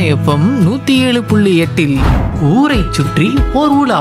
FM 107.8 ஊரை சுற்றி ஓர் உலா.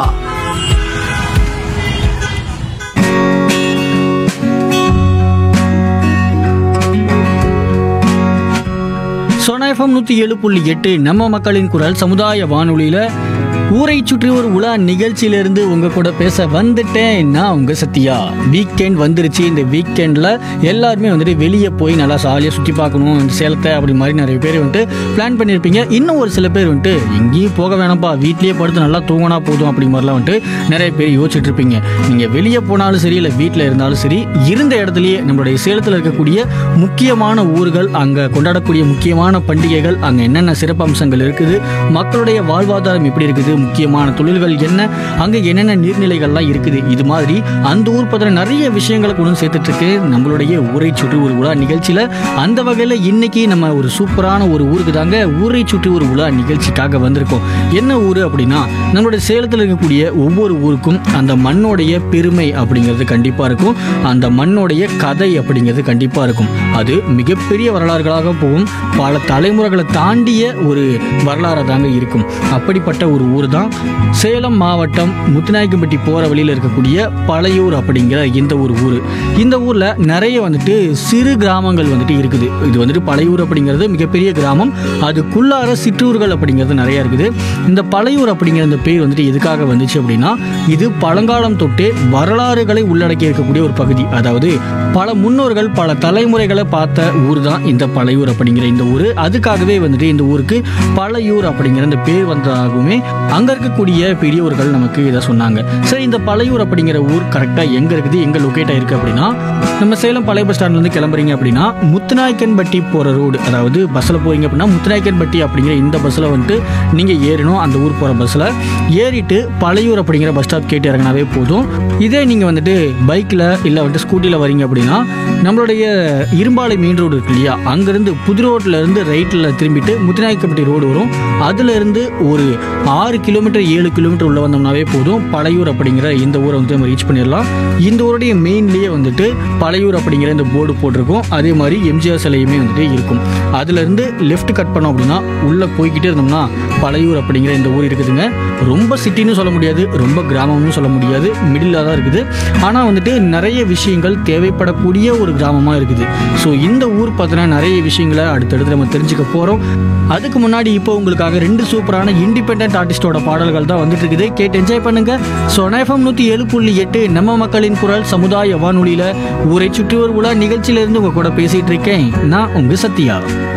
சோனா எஃப்எம் 107.8 நம்ம மக்களின் குரல் சமுதாய வானொலியில ஊரை சுற்றி ஒரு உலா நிகழ்ச்சியிலிருந்து உங்க கூட பேச வந்துட்டேன். நான் உங்க சத்யா. வீக்கெண்ட் வந்துருச்சு. இந்த வீக்கெண்ட்ல எல்லாருமே வந்துட்டு வெளியே போய் நல்லா ஜாலியாக சுற்றி பார்க்கணும் இந்த சேலத்தை அப்படி மாதிரி நிறைய பேர் வந்துட்டு பிளான் பண்ணியிருப்பீங்க. இன்னும் ஒரு சில பேர் வந்துட்டு எங்கேயும் போக வேணாம்ப்பா, வீட்லேயே படுத்து நல்லா தூங்கினா போதும் அப்படி மாதிரிலாம் வந்துட்டு நிறைய பேர் யோசிச்சுட்டு இருப்பீங்க. நீங்கள் வெளியே போனாலும் சரி, இல்லை வீட்டில் இருந்தாலும் சரி, இருந்த இடத்துலையே நம்மளுடைய சேலத்தில் இருக்கக்கூடிய முக்கியமான ஊர்கள், அங்கே கொண்டாடக்கூடிய முக்கியமான பண்டிகைகள், அங்கே என்னென்ன சிறப்பு அம்சங்கள் இருக்குது, மக்களுடைய வாழ்வாதாரம் எப்படி இருக்குது, முக்கியமான தொழில்கள் என்ன, அங்கே என்னென்ன நீர்நிலைகள்லாம் இருக்குது, இது மாதிரி அந்த ஊர் பற்றின நிறைய விஷயங்களை கொண்டு சேர்த்துட்டு இருக்கு நம்மளுடைய ஊரை சுற்றி ஒரு உலா நிகழ்ச்சியில். அந்த வகையில் இன்னைக்கு நம்ம ஒரு சூப்பரான ஒரு ஊருக்கு தாங்க ஊரை சுற்றி ஒரு உலா நிகழ்ச்சிக்காக வந்திருக்கோம். என்ன ஊர் அப்படின்னா, நம்மளுடைய சேலத்தில் இருக்கக்கூடிய ஒவ்வொரு ஊருக்கும் அந்த மண்ணோடைய பெருமை அப்படிங்கிறது கண்டிப்பாக இருக்கும். அந்த மண்ணோடைய கதை அப்படிங்கிறது கண்டிப்பாக இருக்கும். அது மிகப்பெரிய வரலாறுகளாக போகும். பல தலைமுறைகளை தாண்டிய ஒரு வரலாறு தாங்க இருக்கும். அப்படிப்பட்ட ஒரு ஊர் தான் சேலம் மாவட்டம் முத்துநாயக்கம்பட்டி போகிற வழியில் இருக்கக்கூடிய பழையூர் அப்படிங்கிற இந்த ஒரு ஊர். இந்த ஊரில் நிறைய வந்துட்டு சிறு கிராமங்கள் வந்துட்டு இருக்குது. இது வந்துட்டு பழையூர் அப்படிங்கிறது மிகப்பெரிய கிராமம். அதுக்குள்ளார சிற்றூர்கள் அப்படிங்கிறது நிறையா இருக்குது. இந்த பழையூர் அப்படிங்கிற இந்த பேர் வந்துட்டு எதுக்காக வந்துச்சு அப்படின்னா, இது பழங்காலம் தொட்டே வரலாறுகளை உள்ளடக்கி இருக்கக்கூடிய ஒரு பகுதி. அதாவது பல முன்னோர்கள் பல தலைமுறைகளை பார்த்த ஊர் தான் இந்த பழையூர் அப்படிங்கிற இந்த ஊர். அதுக்காகவே வந்துட்டு இந்த ஊருக்கு பழையூர் அப்படிங்கிற இந்த பேர் வந்ததாகவுமே அங்கே இருக்கக்கூடிய பெரியவர்கள் நமக்கு இதை சொன்னாங்க. சரி, இந்த பழையூர் அப்படிங்கிற ஊர் கரெக்டாக எங்கே இருக்குது, எங்கே லொக்கேட் ஆயிருக்கு அப்படின்னா, நம்ம சேலம் பழைய பஸ் ஸ்டாண்ட்லேருந்து கிளம்புறீங்க அப்படின்னா முத்துநாயக்கன்பட்டி போகிற ரோடு, அதாவது பஸ்ஸில் போகிறீங்க அப்படின்னா முத்துநாயக்கன்பட்டி அப்படிங்கிற இந்த பஸ்ஸில் வந்துட்டு நீங்கள் ஏறணும். அந்த ஊர் போகிற பஸ்ஸில் ஏறிட்டு பழையூர் அப்படிங்கிற பஸ் ஸ்டாப் கேட்டு இறங்கினாவே போதும். இதே நீங்கள் வந்துட்டு பைக்கில் இல்லை வந்துட்டு ஸ்கூட்டியில் வரீங்க அப்படின்னா, நம்மளுடைய இரும்பாலை மெயின் ரோடு இருக்கு இல்லையா, அங்கேருந்து புது ரோட்டில் இருந்து ரைட்டில் திரும்பிட்டு முத்துநாயக்கன்பட்டி ரோடு வரும். அதுலேருந்து ஒரு 6 கிலோமீட்டர் 7 கிலோமீட்டர் உள்ள வந்தோம்னாவே போதும் பழையூர் அப்படிங்கிற இந்த ஊரை வந்து நம்ம ரீச் பண்ணிடலாம். இந்த ஊருடைய மெயின்லேயே வந்துட்டு பழையூர் அப்படிங்கிற இந்த போர்டு போட்டிருக்கும். அதே மாதிரி எம்ஜிஆர் சிலையுமே வந்துட்டு இருக்கும். அதுலேருந்து லெஃப்ட் கட் பண்ணோம் அப்படின்னா உள்ளே போய்கிட்டே இருந்தோம்னா பழையூர் அப்படிங்கிற இந்த ஊர் இருக்குதுங்க. ரொம்ப சிட்டின்னு சொல்ல முடியாது, ரொம்ப கிராமம்னு சொல்ல முடியாது, மிடில் தான் இருக்குது. ஆனால் வந்துட்டு நிறைய விஷயங்கள் தேவைப்படக்கூடிய ஒரு கிராமமாக இருக்குது. ஸோ இந்த ஊர் பார்த்தீங்கன்னா நிறைய விஷயங்களை அடுத்தடுத்து நம்ம தெரிஞ்சுக்க போகிறோம். அதுக்கு முன்னாடி இப்போ உங்களுக்காக 2 சூப்பரான இண்டிபெண்டன்ட் ஆர்டிஸ்டோட பாடல்கள் தான் வந்துட்டு இருக்குது. கேட்டு என்ஜாய் பண்ணுங்க. சோனா எஃப்எம் 107.8 நம்ம மக்களின் குரல் சமுதாய வானொலியில ஊரை சுற்றி ஒரு உலா நிகழ்ச்சியிலிருந்து உங்க கூட பேசிட்டு இருக்கேன். நான் உங்க சத்யா.